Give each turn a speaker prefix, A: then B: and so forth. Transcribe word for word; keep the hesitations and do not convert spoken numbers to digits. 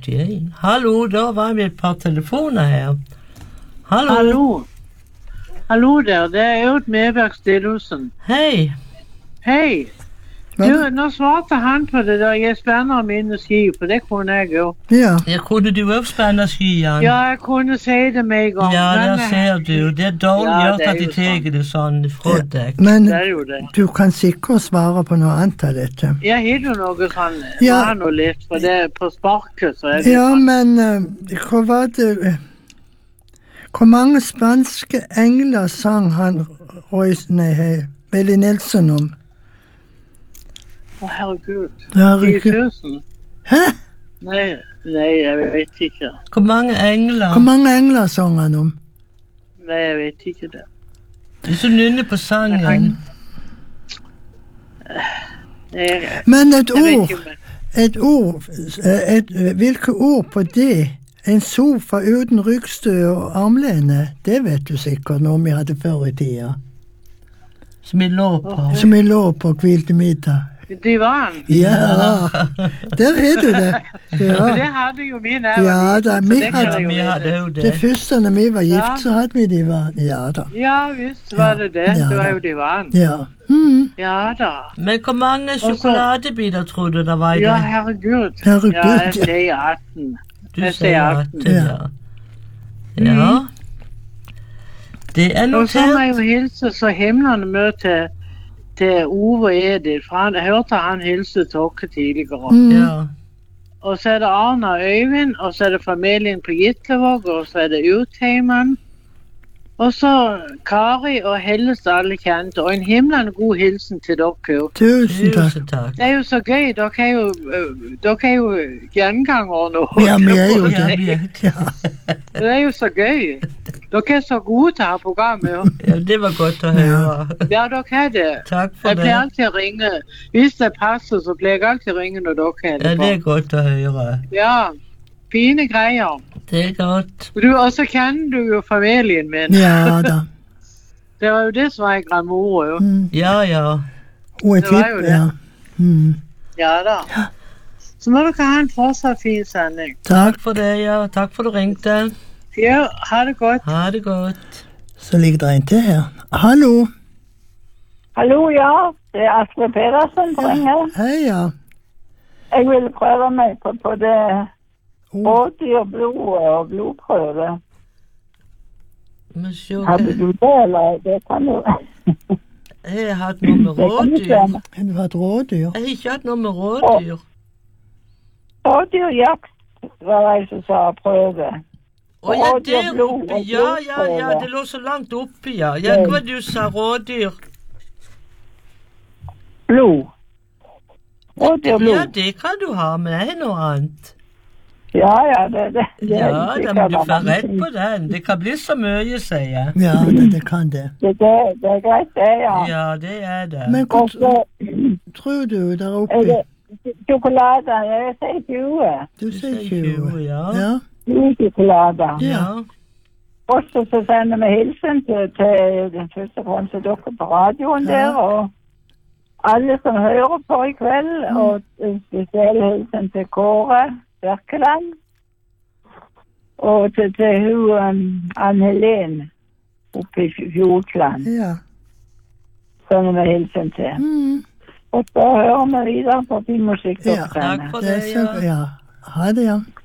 A: syttién. Hallo, da var vi et par telefoner her. Hallo.
B: Hallo. Hallo der, det er Aud Medberg Stillhusen.
A: Hei.
B: Hei. Du, nå svarte han på det der, jeg spenner mine ski, for det kunne jeg jo.
C: Ja.
A: Jeg kunne du også spenne skiene?
B: Ja, jeg kunne si det med en gang.
A: Ja, der
B: men,
A: ser du. Det er dårlig
B: Ja,
A: gjort
B: det er
A: at de
B: jo sånn.
A: teger det sånn fra deg.
C: Men
B: det er jo det.
C: du kan sikkert svare på noe annet av dette.
B: Jeg har jo noe sånn,
C: Ja.
B: var noe litt, for det er på sparket, så er det
C: Ja,
B: sånn.
C: men uh, hva var det uh, Hvor mange spanske engler sang han Royce, nei, hei, Willy Nelson om?
B: Å, herregud.
C: Herregud.
B: ti tusen?
C: Hæ?
B: Nei, nei, jeg vet ikke.
A: Hvor mange engler?
C: Hvor mange engler sang han om?
B: Nei, jeg vet ikke det.
A: Du så nynner på sangen.
B: Jeg,
C: Men et
B: jeg vet
C: ord,
B: ikke om jeg...
C: et ord, eh, et, hvilke ord på det? En sofa uten ryggstø og armlene, det vet du sikkert noe vi hadde før i tida.
A: Som vi lå på.
C: Som vi lå på og hvilte middag.
B: Divan.
C: Ja, der er du det.
B: For det
C: Ja,
B: hadde jo min ære.
C: ja da, vi
A: Ja,
C: hadde,
A: vi hadde jo
C: det
A: det.
C: første når vi var
B: Ja.
C: gift, så hadde vi divan. Ja da.
B: Ja, visst var det det.
C: Ja,
B: Det var
C: da.
B: jo divan.
C: Ja. Mm.
B: Ja da.
A: Men hvor mange sjokoladebiter tror du det var i
B: Ja,
A: det?
B: herregud.
C: Herregud,
B: Ja, jeg
C: ja.
B: sier atten.
A: Du
B: jeg
A: sier
B: sier
A: atten,
C: atten.
A: ja. Ja. Det er
B: Og så må jeg
A: notert.
B: jo hilse så himlene mye til, til Ove Edith, for han, jeg hørte han hilse til dere tidligere.
C: Mm.
A: Ja.
B: Og så er det Arne og Øyvind, og så er det familien på Gitlevåg, og så er det Utheimen. Og så Kari og Helles alle kjente, og en himlende god hilsen til dere.
C: Tusen takk.
A: Tusen takk.
B: Det er jo så gøy, dere er jo, øh, dere er jo gjengangere nå.
C: Ja, vi er jo
A: Ja,
C: det.
A: vi er-
C: Ja.
B: Det er jo så gøy. Dere er så gode til å ha programmet. jo.
A: Ja, det var godt å høre.
B: Ja, dere er det.
A: Takk for
B: Jeg pleier
A: det.
B: alltid å ringe. Hvis det passer, så pleier jeg alltid å ringe når dere er
A: Ja, det er
B: det.
A: godt å høre.
B: Ja, fine greier.
A: Det er godt.
B: Du, og så kjenner du jo familien min.
C: Ja da.
B: Det var jo det som var i Granmore, jo.
C: Mm.
A: Ja, ja.
C: Og et
B: Det var
C: tipp,
B: jo det.
C: ja. Mm.
B: Ja da. Så må dere ha en fortsatt fin sending.
C: Takk.
A: Takk for det, ja. Takk for du ringte.
B: Ja, ha det godt.
A: Ha det godt.
C: Så ligger det en til her. Hallo.
D: Hallo, ja. Det er Astrid Pedersen som ringer.
C: Hei, ja.
D: Jeg vil prøve meg på, på det
C: Oh.
D: rådyrblod og blodprøve.
A: Men se,
D: Hadde
A: jeg
D: du det, eller? Det kan du.
A: har hatt noe med
D: Det kan du
A: rådyr.
D: stemme.
C: Har du hatt rådyr?
A: Jeg har ikke hatt noe med rådyr.
D: Rådyrjakt var jeg som sa prøve.
A: Å ja,
D: Rådyr,
A: der
D: blod
A: oppe.
D: og
A: Ja, ja, ja.
D: blodprøve.
A: Det lå så langt oppe, ja. Ja, hva du sa rådyr?
D: Blod. Rådyrblod.
A: Ja, det kan du ha, men jeg har noe annet.
D: Ja, ja, det, det, det
A: Ja,
D: er
A: da må du få rett på den. Det kan bli så mye, sier jeg.
C: Ja, det, det kan det.
D: Det, det, det er greit, det, ja.
A: Ja, det er det.
C: Men hva
D: Og så
C: tror du der
D: er
C: oppe?
D: det sjokolade. Jeg sier tjue.
C: Du
A: Du
C: sier
A: sier
C: tjue.
A: tjue, ja.
C: Ja.
D: Sjokolade.
A: Ja.
D: Og så så sender vi hilsen til, til den første fremst til dere på radioen
C: Ja.
D: der, og alle som hører på i kveld, og en spesiell hilsen til Kåre Birkeland, og til, til hun um, Ann-Helene oppe i Fjordland,
C: Ja.
D: sender vi hilsen til.
C: Mm.
D: Og så hører vi videre på fin musikk.
C: Ja.
D: dere.
A: Takk for
C: Det er
A: det,
C: så,
A: ja.
C: ja. Ha det, ja.